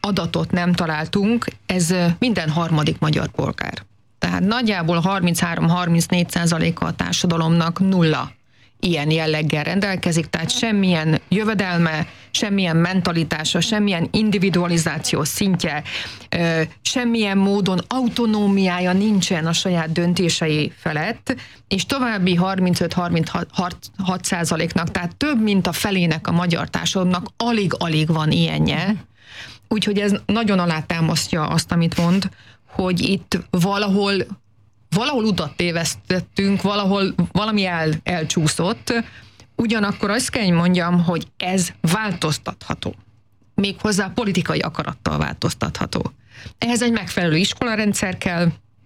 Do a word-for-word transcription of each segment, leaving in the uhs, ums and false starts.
adatot nem találtunk, ez minden harmadik magyar polgár. Tehát nagyjából harminchárom-harmincnégy százaléka a társadalomnak nulla ilyen jelleggel rendelkezik, tehát semmilyen jövedelme, semmilyen mentalitása, semmilyen individualizáció szintje, semmilyen módon autonómiája nincsen a saját döntései felett, és további harmincöt-harminchat százaléknak, tehát több mint a felének a magyar társadalomnak alig-alig van ilyenje. Úgyhogy ez nagyon alátámasztja azt, amit mond, hogy itt valahol valahol utat tévesztettünk, valahol valami el, elcsúszott, ugyanakkor azt kell, hogy mondjam, hogy ez változtatható. Méghozzá politikai akarattal változtatható. Ehhez egy megfelelő iskolarendszer kell,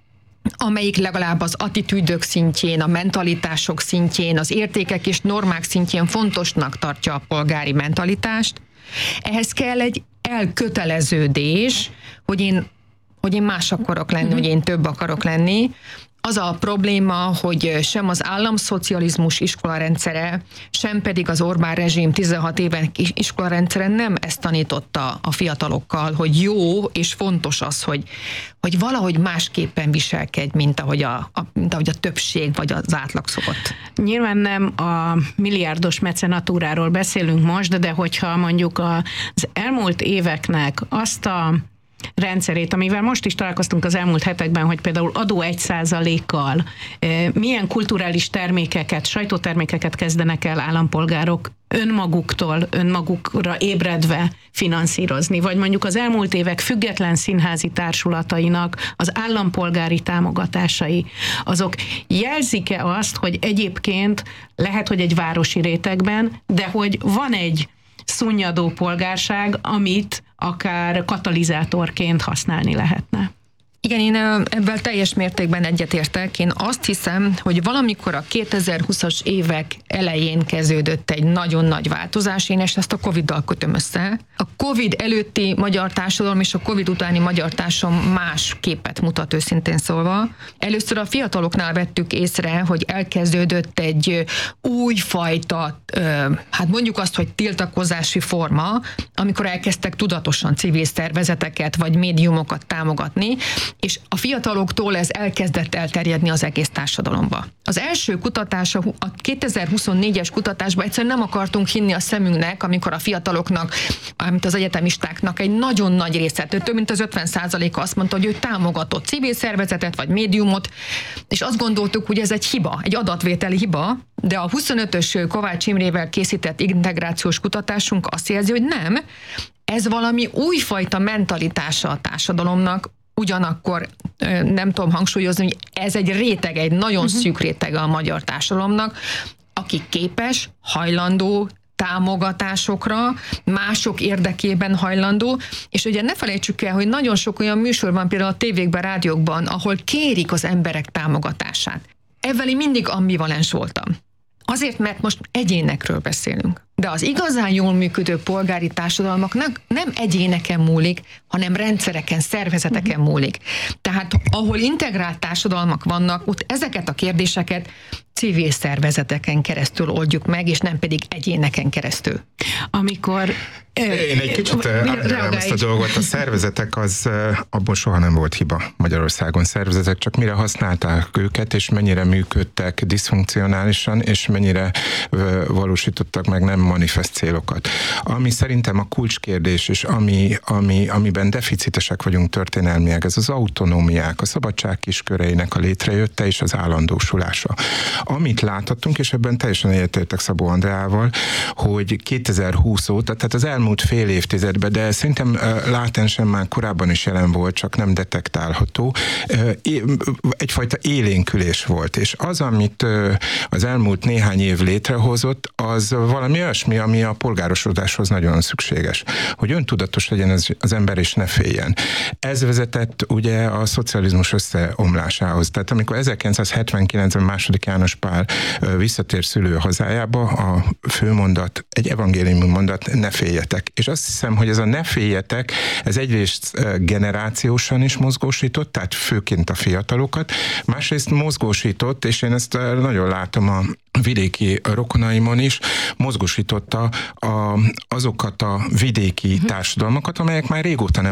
amelyik legalább az attitűdök szintjén, a mentalitások szintjén, az értékek és normák szintjén fontosnak tartja a polgári mentalitást. Ehhez kell egy elköteleződés, hogy én hogy én más akarok lenni, uh-huh. hogy én több akarok lenni. Az a probléma, hogy sem az államszocializmus iskolarendszere, sem pedig az Orbán rezsim tizenhat éven iskolarendszere nem ezt tanította a fiatalokkal, hogy jó és fontos az, hogy, hogy valahogy másképpen viselkedj, mint ahogy a, a, mint ahogy a többség vagy az átlag szokott. Nyilván nem a milliárdos mecenatúráról beszélünk most, de hogyha mondjuk az elmúlt éveknek azt a rendszerét, amivel most is találkoztunk az elmúlt hetekben, hogy például adó egy százalékkal milyen kulturális termékeket, sajtótermékeket kezdenek el állampolgárok önmaguktól, önmagukra ébredve finanszírozni, vagy mondjuk az elmúlt évek független színházi társulatainak az állampolgári támogatásai, azok jelzik-e azt, hogy egyébként lehet, hogy egy városi rétegben, de hogy van egy szunnyadó polgárság, amit akár katalizátorként használni lehetne. Igen, én ebben teljes mértékben egyetértek. Én azt hiszem, hogy valamikor a kétezer-húszas évek elején kezdődött egy nagyon nagy változás, én ezt a Coviddal kötöm össze. A Covid előtti magyar társadalom és a Covid utáni magyar társadalom más képet mutat, őszintén szólva. Először a fiataloknál vettük észre, hogy elkezdődött egy újfajta, hát mondjuk azt, hogy tiltakozási forma, amikor elkezdtek tudatosan civil szervezeteket vagy médiumokat támogatni, és a fiataloktól ez elkezdett elterjedni az egész társadalomba. Az első kutatás, a kétezer-huszonnégyes kutatásban egyszerűen nem akartunk hinni a szemünknek, amikor a fiataloknak, mint az egyetemistáknak egy nagyon nagy része, több mint az ötven százaléka azt mondta, hogy ő támogatott civil szervezetet vagy médiumot, és azt gondoltuk, hogy ez egy hiba, egy adatvételi hiba, de a huszonötös Kovács Imrével készített integrációs kutatásunk azt jelzi, hogy nem, ez valami újfajta mentalitása a társadalomnak, ugyanakkor nem tudom hangsúlyozni, hogy ez egy réteg, egy nagyon uh-huh. szűk rétege a magyar társadalomnak, aki képes, hajlandó támogatásokra, mások érdekében hajlandó, és ugye ne felejtsük el, hogy nagyon sok olyan műsor van például a tévékben, rádiókban, ahol kérik az emberek támogatását. Ezzel én mindig ambivalens voltam. Azért, mert most egyénekről beszélünk. De az igazán jól működő polgári társadalmaknak nem egyéneken múlik, hanem rendszereken, szervezeteken múlik. Tehát ahol integrált társadalmak vannak, ott ezeket a kérdéseket civil szervezeteken keresztül oldjuk meg, és nem pedig egyéneken keresztül. Amikor... Én egy kicsit árnyalom ezt a dolgot. A szervezetek, az abból soha nem volt hiba Magyarországon. Szervezetek csak mire használták őket, és mennyire működtek diszfunkcionálisan, és mennyire valósítottak meg nem manifest célokat. Ami szerintem a kulcskérdés, és ami, ami, amiben deficitesek vagyunk történelmiek, ez az autonómiák, a szabadság kisköreinek a létrejötte és az állandósulása. Amit láthattunk, és ebben teljesen egyetértek Szabó Andreával, hogy kétezer-húsz óta, tehát az elmúlt fél évtizedben, de szerintem látensen már korábban is jelen volt, csak nem detektálható, egyfajta élénkülés volt, és az, amit az elmúlt néhány év létrehozott, az valami olyasmi, ami a polgárosodáshoz nagyon szükséges, hogy öntudatos legyen az, az ember, és ne féljen. Ez vezetett ugye a szocializmus összeomlásához. Tehát amikor ezerkilencszázhetvenkilencben második János Pál visszatér szülő hazájába, a főmondat, egy evangéliumi mondat, ne féljetek. És azt hiszem, hogy ez a ne féljetek, ez egyrészt generációsan is mozgósított, tehát főként a fiatalokat, másrészt mozgósított, és én ezt nagyon látom a vidéki rokonaimon is, mozgósította a, azokat a vidéki társadalmakat, amelyek már régóta nem